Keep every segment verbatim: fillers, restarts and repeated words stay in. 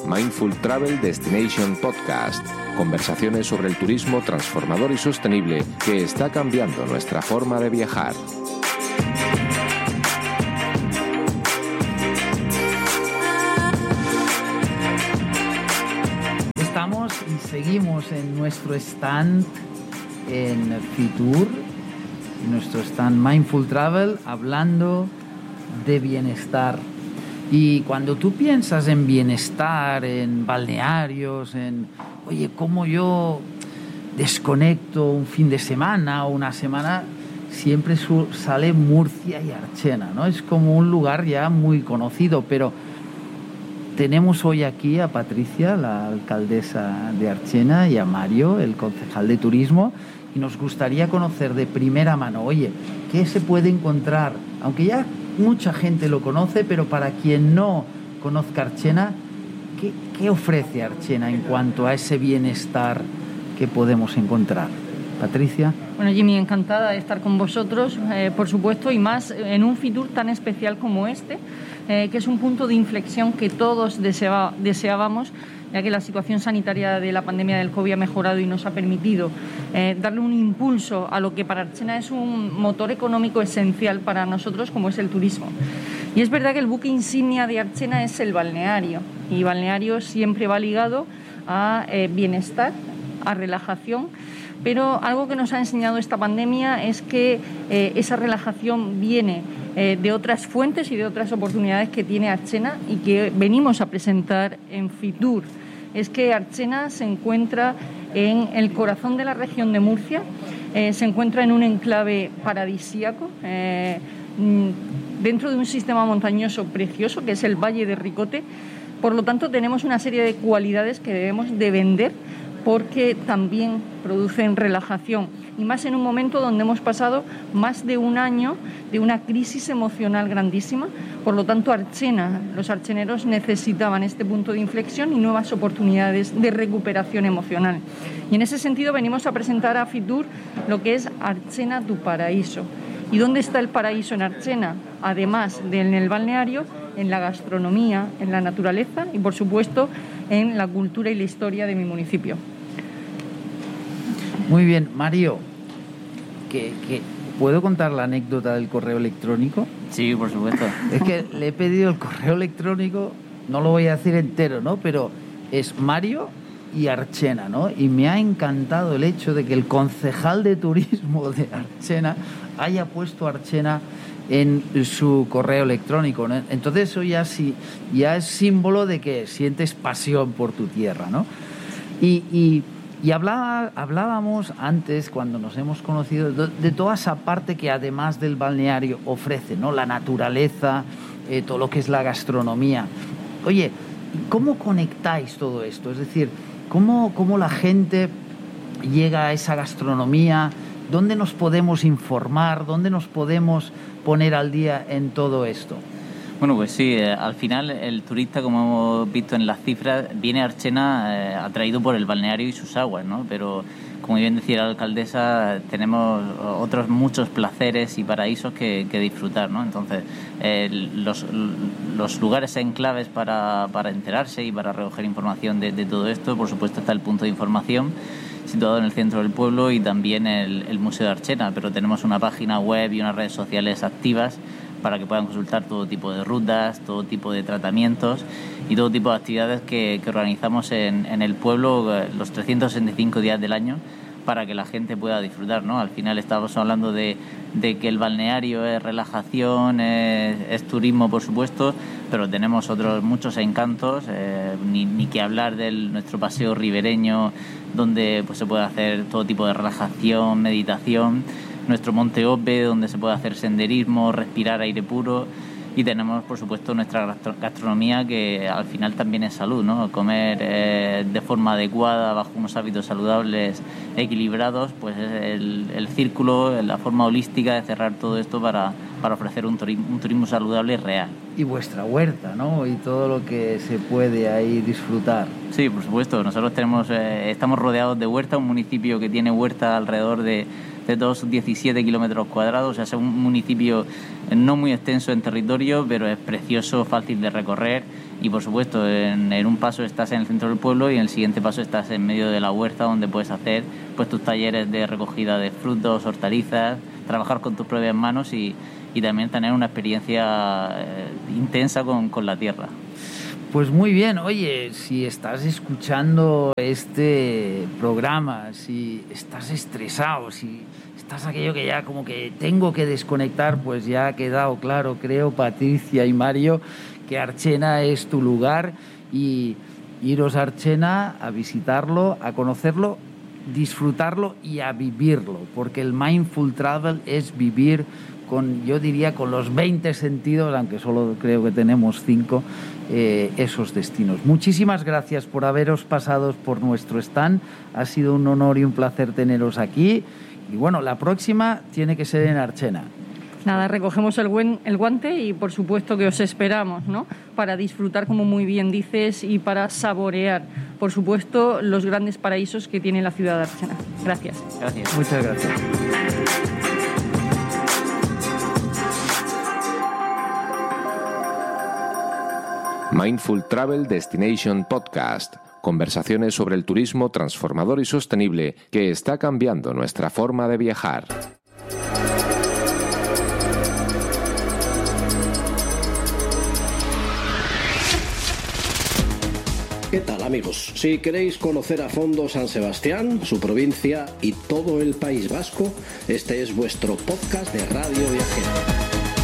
Mindful Travel Destination Podcast. Conversaciones sobre el turismo transformador y sostenible que está cambiando nuestra forma de viajar. Estamos y seguimos en nuestro stand en Fitur, nuestro stand Mindful Travel, hablando de bienestar. Y cuando tú piensas en bienestar, en balnearios, en, oye, ¿cómo yo desconecto un fin de semana o una semana? Siempre su- sale Murcia y Archena, ¿no? Es como un lugar ya muy conocido, pero tenemos hoy aquí a Patricia, la alcaldesa de Archena, y a Mario, el concejal de turismo, y nos gustaría conocer de primera mano, oye, ¿qué se puede encontrar? Aunque ya mucha gente lo conoce, pero para quien no conozca Archena, ¿qué, qué ofrece Archena en cuanto a ese bienestar que podemos encontrar? Patricia. Bueno, Jimmy, encantada de estar con vosotros, eh, por supuesto, y más en un Fitur tan especial como este, eh, que es un punto de inflexión que todos deseaba, deseábamos, ya que la situación sanitaria de la pandemia del COVID ha mejorado y nos ha permitido eh, darle un impulso a lo que para Archena es un motor económico esencial para nosotros, como es el turismo. Y es verdad que el buque insignia de Archena es el balneario, y balneario siempre va ligado a eh, bienestar, a relajación, pero algo que nos ha enseñado esta pandemia es que eh, esa relajación viene eh, de otras fuentes y de otras oportunidades que tiene Archena y que venimos a presentar en Fitur. Es que Archena se encuentra en el corazón de la región de Murcia, eh, se encuentra en un enclave paradisíaco, eh, dentro de un sistema montañoso precioso que es el Valle de Ricote. Por lo tanto, tenemos una serie de cualidades que debemos de vender, porque también producen relajación, y más en un momento donde hemos pasado más de un año de una crisis emocional grandísima. Por lo tanto, Archena, los archeneros necesitaban este punto de inflexión y nuevas oportunidades de recuperación emocional. Y en ese sentido venimos a presentar a Fitur lo que es Archena, tu paraíso. ¿Y dónde está el paraíso en Archena? Además de en el balneario, en la gastronomía, en la naturaleza y, por supuesto, en la cultura y la historia de mi municipio. Muy bien, Mario, ¿qué, qué, ¿puedo contar la anécdota del correo electrónico? Sí, por supuesto. Es que le he pedido el correo electrónico, no lo voy a decir entero, ¿no? Pero es Mario y Archena, ¿no? Y me ha encantado el hecho de que el concejal de turismo de Archena haya puesto Archena en su correo electrónico, ¿no? Entonces eso ya sí, ya es símbolo de que sientes pasión por tu tierra, ¿no? Y, y, y hablaba, hablábamos antes, cuando nos hemos conocido, de, de toda esa parte que además del balneario ofrece, ¿no? La naturaleza, eh, todo lo que es la gastronomía. Oye, ¿cómo conectáis todo esto? Es decir, ¿cómo, cómo la gente llega a esa gastronomía? ¿Dónde nos podemos informar? ¿Dónde nos podemos poner al día en todo esto? Bueno, pues sí, eh, al final el turista, como hemos visto en las cifras, viene a Archena eh, atraído por el balneario y sus aguas, ¿no? Pero, como bien decía la alcaldesa, tenemos otros muchos placeres y paraísos que, que disfrutar, ¿no? Entonces, eh, los, los lugares en claves para, para enterarse y para recoger información de, de todo esto, por supuesto, está el punto de información, situado en el centro del pueblo, y también el, el Museo de Archena, pero tenemos una página web y unas redes sociales activas para que puedan consultar todo tipo de rutas, todo tipo de tratamientos y todo tipo de actividades que, que organizamos en, en el pueblo los trescientos sesenta y cinco días del año, para que la gente pueda disfrutar, ¿no? Al final estamos hablando de, de que el balneario es relajación, es, es turismo, por supuesto, pero tenemos otros muchos encantos, eh, ni, ni que hablar de nuestro paseo ribereño, donde pues se puede hacer todo tipo de relajación, meditación, nuestro Monte Ope, donde se puede hacer senderismo, respirar aire puro, y tenemos, por supuesto, nuestra gastronomía, que al final también es salud, ¿no? Comer eh, de forma adecuada, bajo unos hábitos saludables equilibrados, pues es el, el círculo, la forma holística de cerrar todo esto para, para ofrecer un turismo, un turismo saludable y real. Y vuestra huerta, ¿no? Y todo lo que se puede ahí disfrutar. Sí, por supuesto. Nosotros tenemos, eh, estamos rodeados de huerta, un municipio que tiene huerta alrededor de, de dos, diecisiete kilómetros cuadrados. O sea, es un municipio no muy extenso en territorio, pero es precioso, fácil de recorrer. Y por supuesto, en, en un paso estás en el centro del pueblo y en el siguiente paso estás en medio de la huerta, donde puedes hacer pues tus talleres de recogida de frutos, hortalizas, trabajar con tus propias manos y, y también tener una experiencia eh, intensa con, con la tierra. Pues muy bien. Oye, si estás escuchando este programa, si estás estresado, si estás aquello que ya como que tengo que desconectar, pues ya ha quedado claro, creo, Patricia y Mario, que Archena es tu lugar, y iros a Archena a visitarlo, a conocerlo, disfrutarlo y a vivirlo, porque el Mindful Travel es vivir con, yo diría, con los veinte sentidos, aunque solo creo que tenemos cinco, eh, esos destinos. Muchísimas gracias por haberos pasado por nuestro stand. Ha sido un honor y un placer teneros aquí. Y bueno, la próxima tiene que ser en Archena. Nada, recogemos el, buen, el guante y por supuesto que os esperamos, ¿no? Para disfrutar, como muy bien dices, y para saborear, por supuesto, los grandes paraísos que tiene la ciudad de Archena. Gracias. Gracias. Muchas gracias. Mindful Travel Destination Podcast. Conversaciones sobre el turismo transformador y sostenible que está cambiando nuestra forma de viajar. ¿Qué tal, amigos? Si queréis conocer a fondo San Sebastián, su provincia y todo el País Vasco, este es vuestro podcast de Radio Viajera.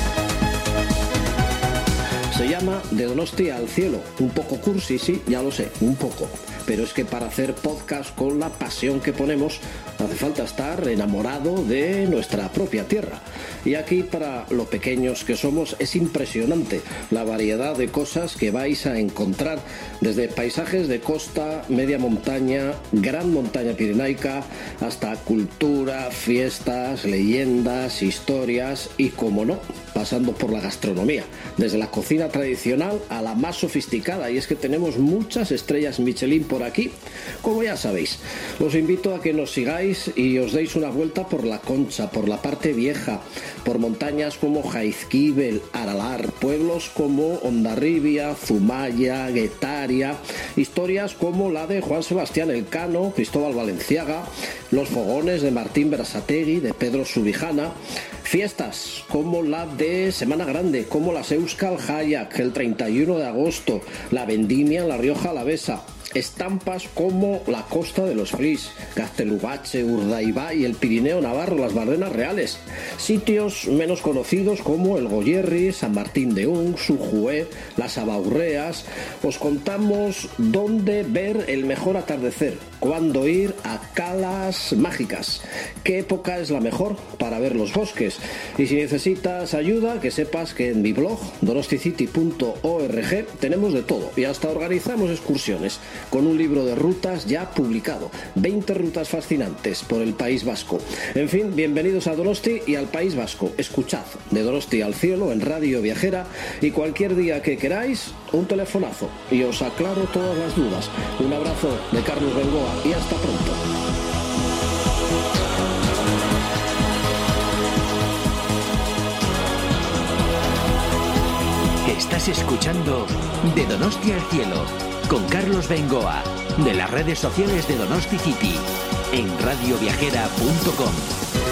Se llama De Donosti al Cielo. Un poco cursi, sí, ya lo sé, un poco. Pero es que para hacer podcast con la pasión que ponemos, hace falta estar enamorado de nuestra propia tierra. Y aquí, para lo pequeños que somos, es impresionante la variedad de cosas que vais a encontrar, desde paisajes de costa, media montaña, gran montaña pirenaica, hasta cultura, fiestas, leyendas, historias y, como no, pasando por la gastronomía, desde la cocina tradicional a la más sofisticada. Y es que tenemos muchas estrellas Michelin por aquí, como ya sabéis. Os invito a que nos sigáis y os deis una vuelta por la Concha, por la parte vieja, por montañas como Jaizkibel, Aralar, pueblos como Hondarribia, Zumaya, Guetaria, historias como la de Juan Sebastián Elcano, Cristóbal Valenciaga, los fogones de Martín Berasategui, de Pedro Subijana, fiestas como la de Semana Grande, como las Euskal Jaiak el treinta y uno de agosto, la vendimia en La Rioja Alavesa, estampas como la Costa de los Flis, Gaztelugatxe, Urdaibai y el Pirineo Navarro, las Bardenas Reales, sitios menos conocidos como el Goierri, San Martín de Un, Sujué, las Abaurreas. Os contamos dónde ver el mejor atardecer, cuándo ir a Calas Mágicas, qué época es la mejor para ver los bosques. Y si necesitas ayuda, que sepas que en mi blog donosticity punto org tenemos de todo y hasta organizamos excursiones con un libro de rutas ya publicado, veinte rutas fascinantes por el País Vasco. En fin, bienvenidos a Donosti y al País Vasco. Escuchad De Donosti al Cielo en Radio Viajera y cualquier día que queráis, un telefonazo y os aclaro todas las dudas. Un abrazo de Carlos Bengoa y hasta pronto. Estás escuchando De Donosti al Cielo con Carlos Bengoa, de las redes sociales de Donosti City, en radio viajera punto com.